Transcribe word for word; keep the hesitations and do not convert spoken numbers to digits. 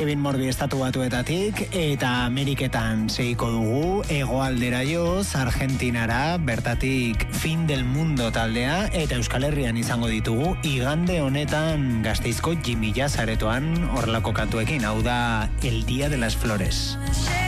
Kevin Morby estatu batuetatik, eta Ameriketan segiko dugu, hegoaldera joz, Argentinara, bertatik Fin del Mundo taldea, eta Euskal Herrian izango ditugu, igande honetan Gasteizko Jimmy Jazz aretoan horrelako kantuekin, hau da El Día de las Flores.